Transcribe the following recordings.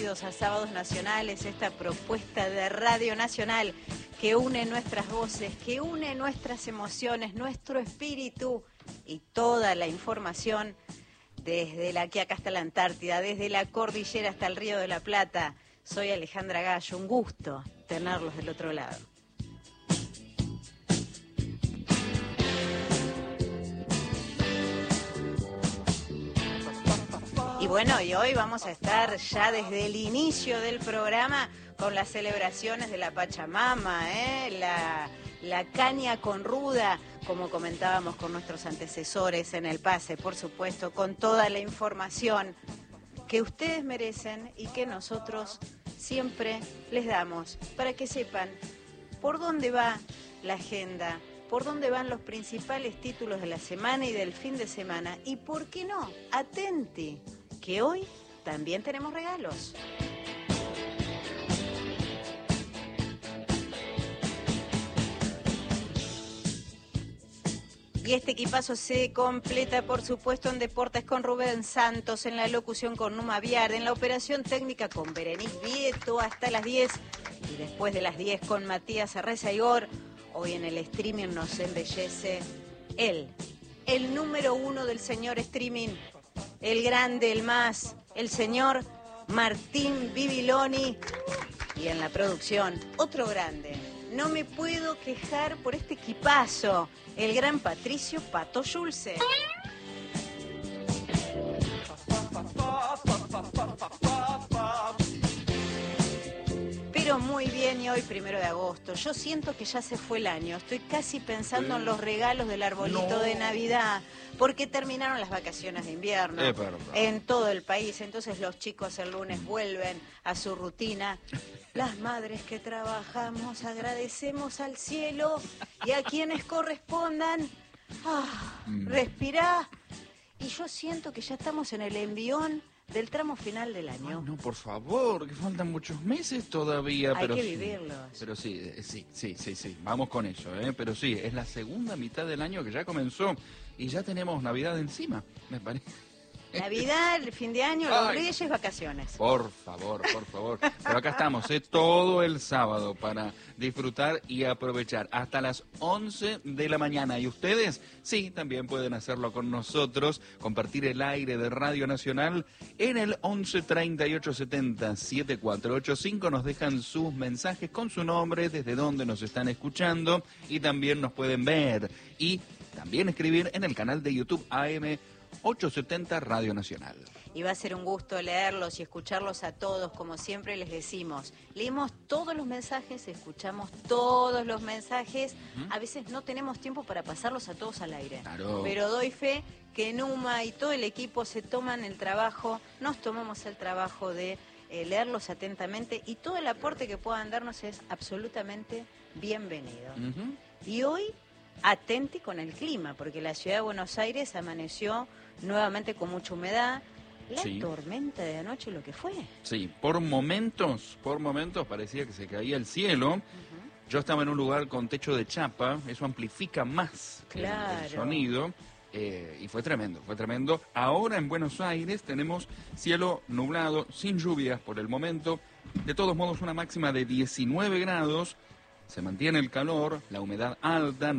A Sábados Nacionales, esta propuesta de Radio Nacional que une nuestras voces, que une nuestras emociones, nuestro espíritu y toda la información desde la Quiaca hasta la Antártida, desde la cordillera hasta el Río de la Plata. Soy Alejandra Gallo, un gusto tenerlos del otro lado. Y bueno, y hoy vamos a estar ya desde el inicio del programa con las celebraciones de la Pachamama, la caña con ruda, como comentábamos con nuestros antecesores en el pase, por supuesto, con toda la información que ustedes merecen y que nosotros siempre les damos, para que sepan por dónde va la agenda, por dónde van los principales títulos de la semana y del fin de semana, y por qué no, atenti, que hoy también tenemos regalos. Y este equipazo se completa, por supuesto, en Deportes con Rubén Santos, en la locución con Numa Viar, en la operación técnica con Berenice Vieto hasta las 10, y después de las 10 con Matías Arrezaigor. Hoy en el streaming nos embellece él, el número uno del señor streaming, el grande, el más, el señor Martín Bibiloni. Y en la producción, otro grande. No me puedo quejar por este equipazo, el gran Patricio Pato Schulze. Pero muy bien, y hoy 1 de agosto, yo siento que ya se fue el año, estoy casi pensando en los regalos del arbolito de Navidad, porque terminaron las vacaciones de invierno en todo el país, entonces los chicos el lunes vuelven a su rutina. Las madres que trabajamos agradecemos al cielo y a quienes correspondan. Respirá. Y yo siento que ya estamos en el envión del tramo final del año. Ay, no, por favor, que faltan muchos meses todavía. Hay que vivirlos. Pero sí, vamos con eso, pero sí, es la segunda mitad del año que ya comenzó y ya tenemos Navidad encima, me parece. Navidad, el fin de año, los reyes, vacaciones. Por favor. Pero acá estamos, todo el sábado para disfrutar y aprovechar hasta las 11 de la mañana. Y ustedes, sí, también pueden hacerlo con nosotros, compartir el aire de Radio Nacional en el 11 38 70 7485. Nos dejan sus mensajes con su nombre, desde dónde nos están escuchando y también nos pueden ver. Y también escribir en el canal de YouTube AM 870 Radio Nacional. Y va a ser un gusto leerlos y escucharlos a todos, como siempre les decimos. Leemos todos los mensajes, escuchamos todos los mensajes. A veces no tenemos tiempo para pasarlos a todos al aire. Claro. Pero doy fe que Numa y todo el equipo se toman el trabajo, nos tomamos el trabajo de leerlos atentamente, y todo el aporte que puedan darnos es absolutamente bienvenido. Y hoy, atenti con el clima, porque la ciudad de Buenos Aires amaneció nuevamente con mucha humedad. La tormenta de anoche, lo que fue. Sí, por momentos parecía que se caía el cielo. Yo estaba en un lugar con techo de chapa, eso amplifica más el sonido. Y fue tremendo. Ahora en Buenos Aires tenemos cielo nublado, sin lluvias por el momento. De todos modos, una máxima de 19 grados. Se mantiene el calor, la humedad alta,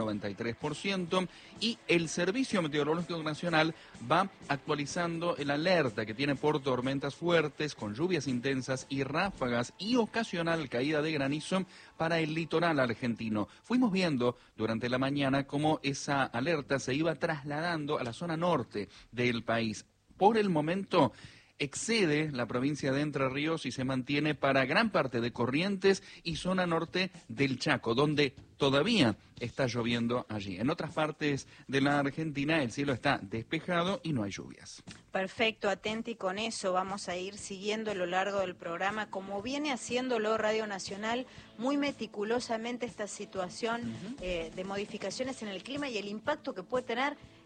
93%, y el Servicio Meteorológico Nacional va actualizando el alerta que tiene por tormentas fuertes, con lluvias intensas y ráfagas y ocasional caída de granizo para el litoral argentino. Fuimos viendo durante la mañana cómo esa alerta se iba trasladando a la zona norte del país. Por el momento excede la provincia de Entre Ríos y se mantiene para gran parte de Corrientes y zona norte del Chaco, donde todavía está lloviendo allí. En otras partes de la Argentina el cielo está despejado y no hay lluvias. Perfecto, atenti con eso. Vamos a ir siguiendo a lo largo del programa, como viene haciéndolo Radio Nacional, muy meticulosamente esta situación de modificaciones en el clima y el impacto que puede tener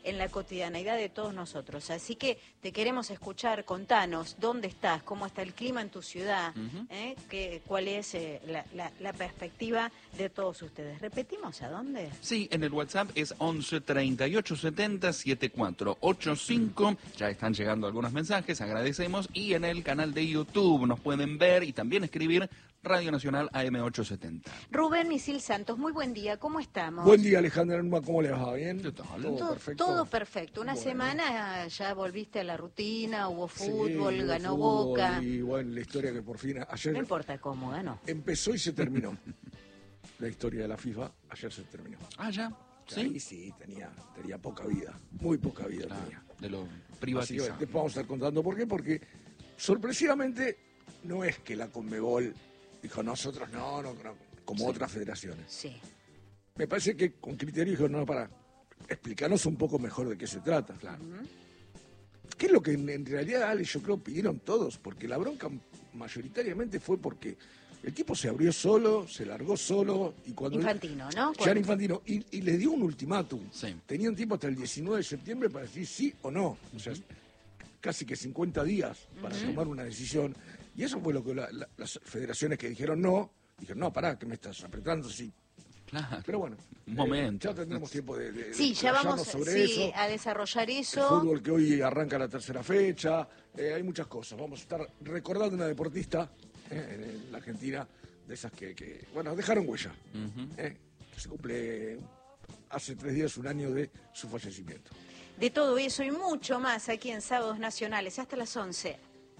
en la cotidianeidad de todos nosotros. Así que te queremos escuchar, contanos dónde estás, cómo está el clima en tu ciudad, cuál es la perspectiva de todos ustedes. ¿Repetimos a dónde? Sí, en el WhatsApp es 11 38 70 7485. Ya están llegando algunos mensajes, agradecemos. Y en el canal de YouTube nos pueden ver y también escribir Radio Nacional AM870. Rubén Misil Santos, muy buen día, ¿cómo estamos? Buen día, Alejandra Numa, ¿cómo le va? ¿Bien? ¿Todo perfecto? Todo perfecto. Una semana ya volviste a la rutina, hubo fútbol, sí, ganó fútbol, Boca. Y bueno, la historia que por fin ayer... No importa cómo ganó. Empezó y se terminó. La historia de la FIFA ayer se terminó. Ah, ya. ¿Sí? Ahí sí, tenía poca vida, muy poca vida tenía. De lo privatizado. Después vamos a estar contando por qué, porque sorpresivamente no es que la Conmebol dijo nosotros no, como otras federaciones. Sí. Me parece que con criterio dijo, no, para explicarnos un poco mejor de qué se trata. Claro. ¿Qué es lo que en realidad, Ale, yo creo pidieron todos? Porque la bronca mayoritariamente fue porque el tipo se abrió solo, se largó solo. Y cuando Infantino, ¿no? Ya era Infantino. Y le dio un ultimátum. Sí. Tenía un tiempo hasta el 19 de septiembre para decir sí o no. O sea, casi que 50 días para tomar una decisión. Y eso fue lo que las federaciones que dijeron no, pará, que me estás apretando, sí. Claro. Pero bueno, Un momento. Ya tendremos tiempo de ya vamos sobre eso. a desarrollar eso. El fútbol que hoy arranca la tercera fecha, hay muchas cosas. Vamos a estar recordando una deportista en la Argentina, de esas que dejaron huella. Que se cumple hace 3 días un año de su fallecimiento. De todo eso y mucho más aquí en Sábados Nacionales, hasta las 11.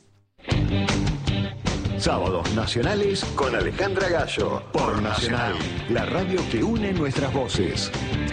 Sábados Nacionales con Alejandra Gallo. Por Nacional, la radio que une nuestras voces.